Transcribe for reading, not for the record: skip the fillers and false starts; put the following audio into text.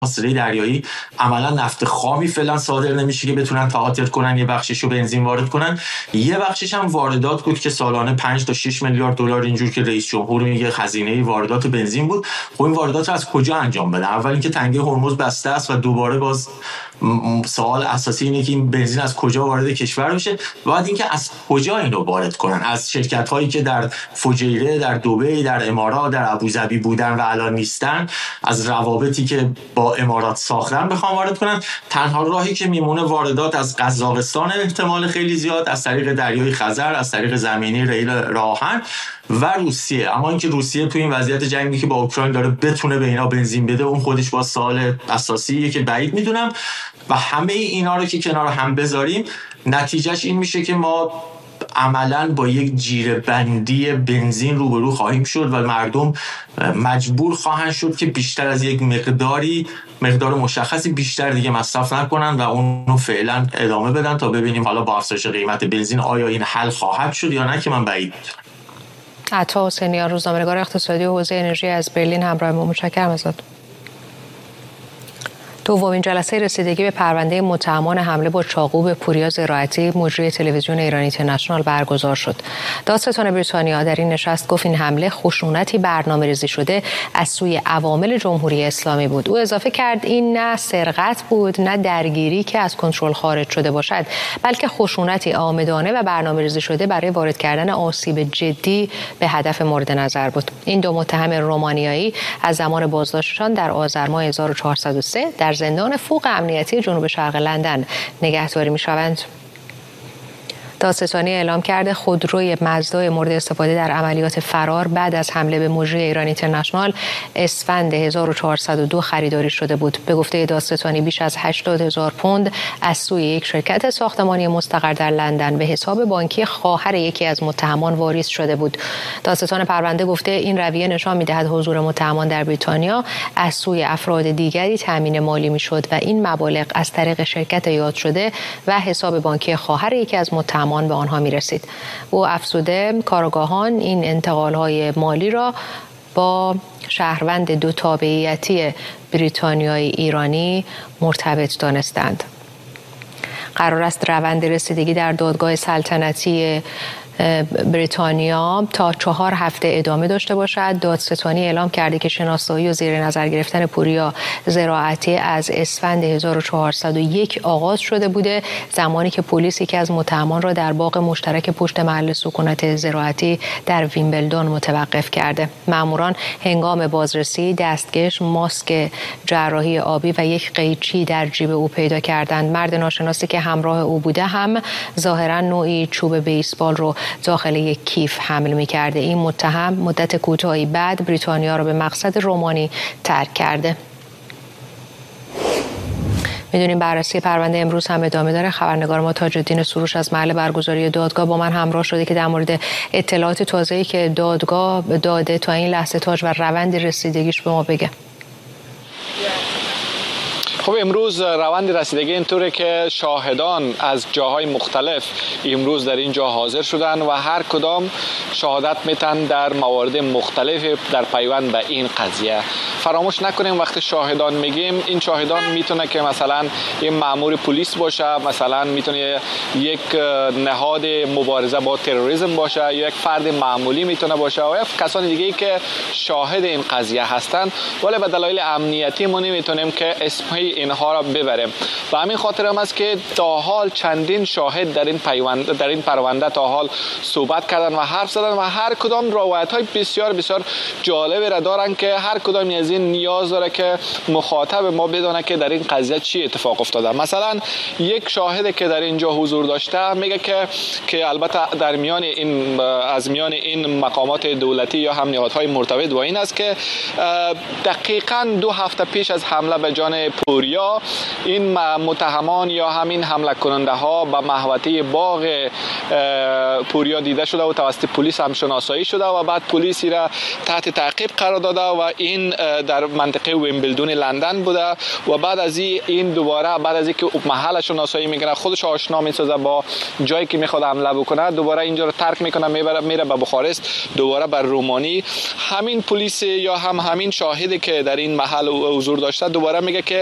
محاصره دریایی عملا نفت خامی فعلا صادر نمیشه که بتونن تعاطر کنن، یه بخششو بنزین وارد کنن، یه بخشش هم واردات بود که سالانه 5 تا 6 میلیارد دلار اینجور که رئیس جمهور میگه خزینه واردات بنزین بود. خب این واردات رو از کجا انجام بدن؟ اول اینکه تنگه هرمز بسته است و دوباره باز سوال اساسی اینه که این بنزین از کجا وارد کشور میشه، بعد اینکه از کجا اینو وارد کنن، از شرکت هایی که در فجیره، در دبی، در امارات، در ابوظبی بودن و الان نیستن، از روابطی که با امارات ساختن بخوام وارد کنن. تنها راهی که میمونه واردات از قزاقستان، احتمال خیلی زیاد از طریق دریای خزر، از طریق زمینی ریل راهن و روسیه. اما اینکه روسیه تو این وضعیت جنگی که با اوکراین داره بتونه به اینا بنزین بده، اون خودش با سوال اساسیه که بعید میدونم. و همه اینا رو که کنار هم بذاریم، نتیجهش این میشه که ما عملاً با یک جیره بندی بنزین روبرو خواهیم شد و مردم مجبور خواهند شد که بیشتر از یک مقدار مشخصی بیشتر دیگه مصرف نکنن و اونو فعلا ادامه بدن تا ببینیم حالا با افزایش قیمت بنزین آیا این حل خواهد شد یا نه، که من بعید میدونم. عطا حسینیان، روزنامه‌نگار اقتصادی و حوزه انرژی از برلین، همراه ما. متشکرم ازت. دومین جلسه رسیدگی به پرونده متهمان حمله با چاقو به پوریا زراعتی مجری تلویزیون ایران اینترنشنال برگزار شد. دادستان بریتانیا در این نشست گفت این حمله خشونتی برنامه‌ریزی شده از سوی عوامل جمهوری اسلامی بود. او اضافه کرد این نه سرقت بود، نه درگیری که از کنترل خارج شده باشد، بلکه خشونتی عامدانه و برنامه‌ریزی شده برای وارد کردن آسیب جدی به هدف مورد نظر بود. این دو متهم رومانیایی از زمان بازداشتشان در آذر ماه 1403 در زندان فوق امنیتی جنوب شرق لندن نگهداری می‌شوند. دادستانی اعلام کرده خودروی مزدای مورد استفاده در عملیات فرار بعد از حمله به مجری ایران اینترنشنال اسفند 1402 خریداری شده بود. به گفته دادستانی بیش از 80,000 پوند از سوی یک شرکت ساختمانی مستقر در لندن به حساب بانکی خواهر یکی از متهمان واریز شده بود. دادستان پرونده گفته این رویه نشان می‌دهد حضور متهمان در بریتانیا از سوی افراد دیگری تامین مالی می‌شد و این مبالغ از طریق شرکت یاد شده و حساب بانکی خواهر یکی از متهمان به آنها میرسید. او افزوده کارآگاهان این انتقال‌های مالی را با شهروند دو تابعیتی بریتانیایی ایرانی مرتبط دانستند. قرار است روند رسیدگی در دادگاه سلطنتی بریتانیا تا 4 هفته ادامه داشته باشد. دادستانی اعلام کرده که شناسایی و زیر نظر گرفتن پوریا زراعتی از اسفند 1401 آغاز شده بوده، زمانی که پلیس یکی از متهمان را در باغ مشترک پشت محل سکونت زراعتی در ویمبلدون متوقف کرده. ماموران هنگام بازرسی دستکش، ماسک جراحی آبی و یک قیچی در جیب او پیدا کردند. مرد ناشناسی که همراه او بوده هم ظاهراً نوعی چوب بیسبال رو داخل یک کیف حمل می‌کرده. این متهم مدت کوتاهی بعد بریتانیا را به مقصد رومانی ترک کرده. میدونیم بررسی پرونده امروز هم ادامه داره. خبرنگار ما تاج الدین سروش از محل برگزاری دادگاه با من همراه شده که در مورد اطلاعات تازه‌ای که دادگاه داده تا این لحظه تاج و روند رسیدگیش به ما بگه. خب امروز روند رسیدگی اینطوره که شاهدان از جاهای مختلف امروز در اینجا حاضر شدن و هر کدام شهادت میتن در موارد مختلف در پیوند به این قضیه. فراموش نکنیم وقتی شاهدان میگیم، این شاهدان میتونه که مثلا یک مأمور پلیس باشه، مثلا میتونه یک نهاد مبارزه با تروریسم باشه، یا یک فرد معمولی میتونه باشه و یا کسان دیگه‌ای که شاهد این قضیه هستند، ولی به دلایل امنیتی ما نمیتونیم که اسمای اینها را ببریم. و همین خاطر هم است که تا حال چندین شاهد در این پرونده تا حال صحبت کردن و حرف زدن و هر کدام روایت‌های بسیار بسیار جالبی را دارن که هر کدام از این نیاز داره که مخاطب ما بدونه که در این قضیه چی اتفاق افتاده. مثلا یک شاهد که در اینجا حضور داشته میگه که البته در میان این مقامات دولتی یا هم نهادهای مرتبط با این است که دقیقاً 2 هفته پیش از حمله به جان پوریا. این متهمان یا همین حمله کننده ها به محوطه باغ پوریا دیده شده و توسط پلیس هم شناسایی شده و بعد پلیس را تحت تعقیب قرار داده و این در منطقه ویمبلدون لندن بوده و بعد از این دوباره بعد از اینکه محل شناسایی میکنه خودش آشنا میسازه با جایی که میخواد حمله بکنه دوباره اینجا رو ترک میکنه میره به بخارست دوباره بر رومانی. همین پلیس یا همین شاهدی که در این محل حضور داشته دوباره میگه که